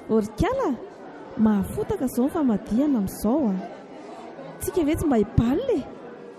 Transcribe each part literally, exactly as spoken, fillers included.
orikala mahafotaka zao ny famadihana amin'izao a tsika ve tsy mba hibalina e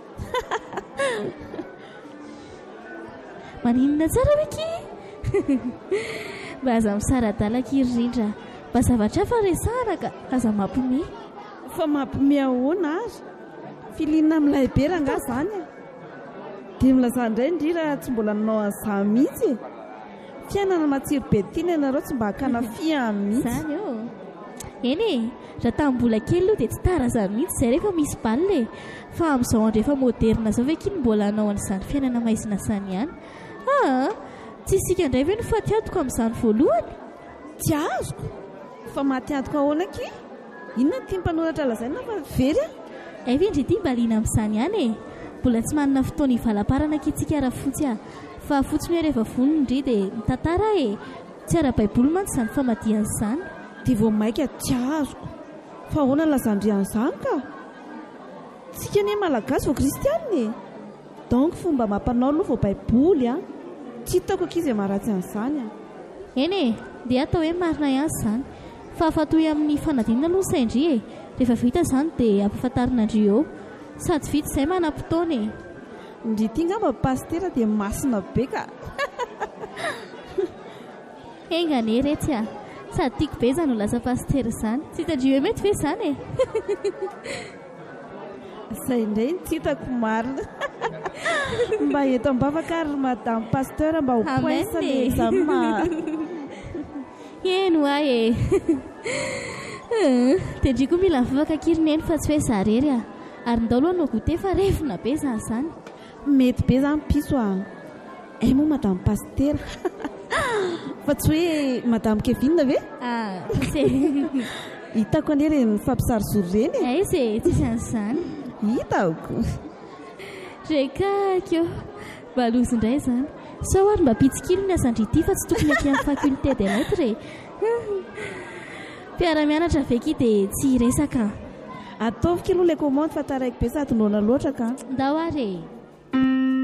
maninona tsara veky mba aza misaradalaka irindra mba zavatra fa resana ka aza mampime fa mampime ahoana ary filina amin'ilay bera nga zany a dia milaza indray indrira tsy mbola nanao an'izany mihitsy e fiainana matsiro be tiana ianareo tsy mba hakana fiany mihitsy zany eo eny e raha tamin'ny kely aloha dia tsy tara zany mihitsy izay rehefa misy baolina e fa amin'izao andro efa moderna zao ve kiny mbola hanao an'izany fiainana maizina sany ihany ah tsy isika indray ve no fatiadoko amin'izany voalohany tsy azoko fa mahatiadoko ahoana ki inona ny tia mpanoratra lazaina fa very a ay ve indry tia mba liana amin'izany ihany e mbola tsy manana fotoana hivalam-parana kitsika ara-fotsy a fa fotsiny hoe rehefa vonona indry dia mitantara e tsy ara-baiboly mantsy izany famadiana izany dia vao maika tsy azoko fa ahoana lazandrian'izany ka tsika ne malagasy vao kristianina e donc fomba mampanao aloha vao baiboly a tsy hitako ankizy maharatsy an'izany a eny e dia atao hoe marina ihany izany fa afatoy amin'ny fanadinana aloha saindry e rehefa vita izany dia ampafantarina andrio eo sady vita izay manam-potoana e ndry tia ngamba pastera dia masina be ka engane retsy a sady tiako be izany ho lasa pastera izany tsy hitandrio hoe mety ve izany e izay indray ny tsy hitako marina mba eto ambavaka ary madame pasteur mba ho poinsa le examen eno ay e dia ndry koa mila mivavaka kirineny fa tsy hoe zarery a ary ndao aloha no gote fa revina be zany izany mety be zany piso a ay moa madame pasteur fa tsy hoe madame Kevin ve ah hitako anie reny fampisarozory reny ay izay tsy isan'izany hitako rekakeo balozy indray zany sao ary mba pitsikilo ny asandrity fa tsy tokony aty amin'ny faculté des lettres mpiara-mianatra veky dia tsy resaka ataovy kilo ilay commande fa taraiky be sady nona loatra ka ndao ary